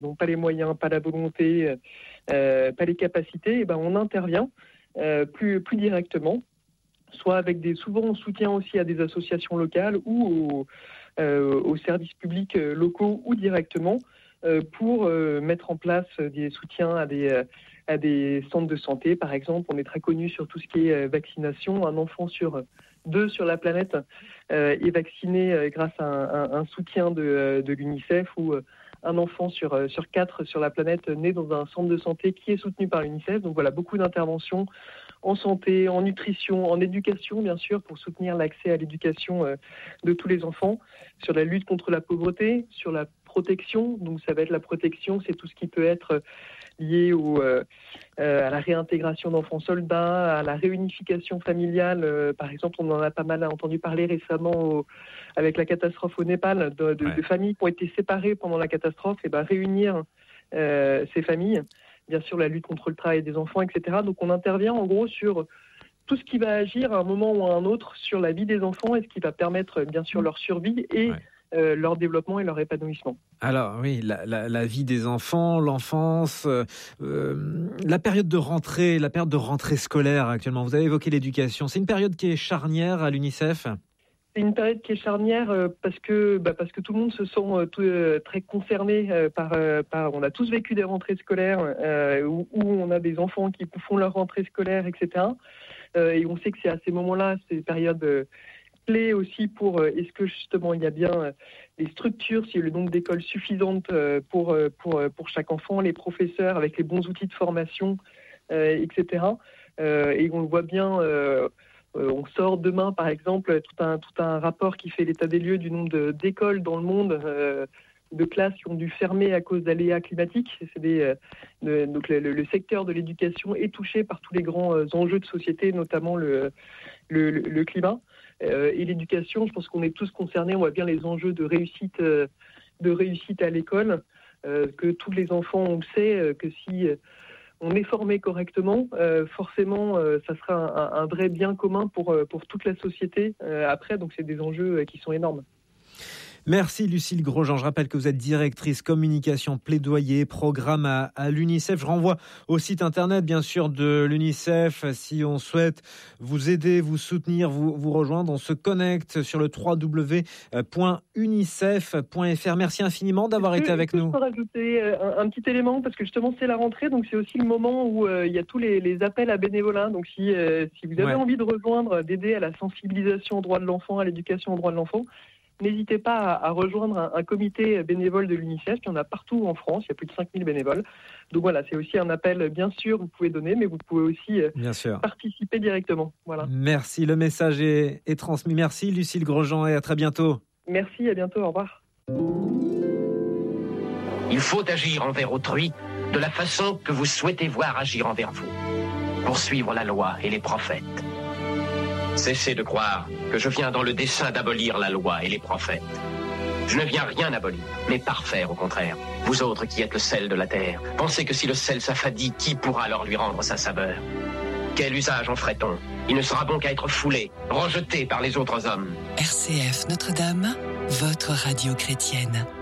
n'ont pas les moyens, pas la volonté, pas les capacités, on intervient plus directement, soit avec souvent on soutient aussi à des associations locales ou aux services publics locaux ou directement pour mettre en place des soutiens à des centres de santé. Par exemple, on est très connu sur tout ce qui est vaccination. Un enfant sur 2 sur la planète est vacciné grâce à un soutien de l'UNICEF, ou un enfant sur 4 sur la planète né dans un centre de santé qui est soutenu par l'UNICEF. Donc voilà, beaucoup d'interventions en santé, en nutrition, en éducation, bien sûr, pour soutenir l'accès à l'éducation de tous les enfants, sur la lutte contre la pauvreté, sur la protection. Donc ça va être la protection, c'est tout ce qui peut être lié à la réintégration d'enfants soldats, à la réunification familiale. Par exemple, on en a pas mal entendu parler récemment avec la catastrophe au Népal, de familles qui ont été séparées pendant la catastrophe, et réunir ces familles. Bien sûr, la lutte contre le travail des enfants, etc. Donc on intervient en gros sur tout ce qui va agir à un moment ou à un autre sur la vie des enfants, et ce qui va permettre bien sûr leur survie et leur développement et leur épanouissement. Alors oui, la vie des enfants, l'enfance, la période de rentrée scolaire actuellement. Vous avez évoqué l'éducation. C'est une période qui est charnière à l'UNICEF ? C'est une période qui est charnière parce que tout le monde se sent très concerné par. On a tous vécu des rentrées scolaires où on a des enfants qui font leur rentrée scolaire, etc. Et on sait que c'est à ces moments-là, ces périodes clés aussi pour est-ce que justement il y a bien les structures, s'il y a le nombre d'écoles suffisantes pour chaque enfant, les professeurs avec les bons outils de formation, etc. Et on le voit bien. On sort demain, par exemple, tout un rapport qui fait l'état des lieux du nombre d'écoles dans le monde, de classes qui ont dû fermer à cause d'aléas climatiques. Donc le secteur de l'éducation est touché par tous les grands enjeux de société, notamment le climat. Et l'éducation, je pense qu'on est tous concernés. On voit bien les enjeux de réussite à l'école, que tous les enfants, on le sait, que si on est formé correctement, forcément, ça sera un vrai bien commun pour toute la société après. Donc, c'est des enjeux qui sont énormes. Merci Lucille Grosjean. Je rappelle que vous êtes directrice communication, plaidoyer, programme à l'UNICEF. Je renvoie au site internet, bien sûr, de l'UNICEF. Si on souhaite vous aider, vous soutenir, vous rejoindre, on se connecte sur le www.unicef.fr. Merci infiniment d'avoir été avec nous. Je peux rajouter un petit élément, parce que justement, c'est la rentrée, donc c'est aussi le moment où il y a tous les appels à bénévolat. Donc, si vous avez envie de rejoindre, d'aider à la sensibilisation aux droits de l'enfant, à l'éducation aux droits de l'enfant, n'hésitez pas à rejoindre un comité bénévole de l'UNICEF. Il y en a partout en France, il y a plus de 5000 bénévoles. Donc voilà, c'est aussi un appel, bien sûr, vous pouvez donner, mais vous pouvez aussi participer directement. Voilà. Merci, le message est transmis. Merci Lucille Grosjean et à très bientôt. Merci, à bientôt, au revoir. Il faut agir envers autrui de la façon que vous souhaitez voir agir envers vous. Poursuivre la loi et les prophètes. Cessez de croire que je viens dans le dessein d'abolir la loi et les prophètes. Je ne viens rien abolir, mais parfaire au contraire. Vous autres qui êtes le sel de la terre, pensez que si le sel s'affadit, qui pourra alors lui rendre sa saveur ? Quel usage en ferait-on ? Il ne sera bon qu'à être foulé, rejeté par les autres hommes. RCF Notre-Dame, votre radio chrétienne.